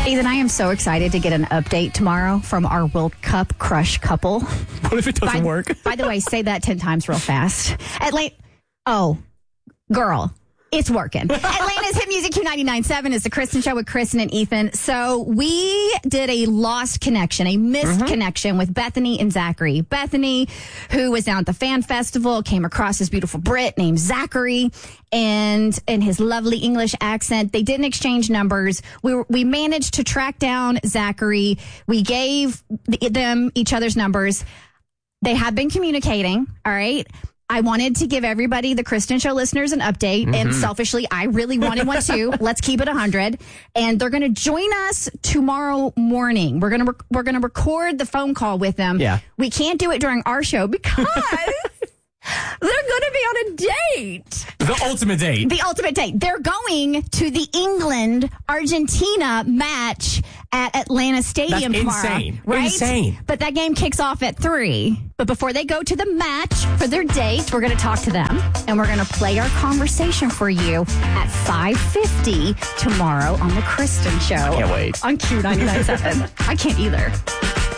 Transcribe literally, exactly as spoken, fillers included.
Ethan, I am so excited to get an update tomorrow from our World Cup crush couple. What if it doesn't by, work? By the way, say that ten times real fast. Atlanta. Oh, girl. It's working. Atlanta's Hit Music Q ninety-nine point seven is the Kristen Show with Kristen and Ethan. So we did a lost connection, a missed mm-hmm. connection with Bethany and Zachary. Bethany, who was down at the fan festival, came across this beautiful Brit named Zachary, and in his lovely English accent, they didn't exchange numbers. We were, we managed to track down Zachary. We gave them each other's numbers. They have been communicating, all right? I wanted to give everybody, the Kristen Show listeners, an update. Mm-hmm. And selfishly, I really wanted one too. Let's keep it one hundred. And they're going to join us tomorrow morning. We're going to rec- we're going to record the phone call with them. Yeah. We can't do it during our show because they're going to be on a date. The ultimate date. The ultimate date. They're going to the England-Argentina match at Atlanta Stadium That's tomorrow. Insane. Right? Insane. But that game kicks off at three. But before they go to the match for their date, we're going to talk to them. And we're going to play our conversation for you at five fifty tomorrow on The Kristen Show. I can't wait. On Q ninety-nine point seven. I can't either.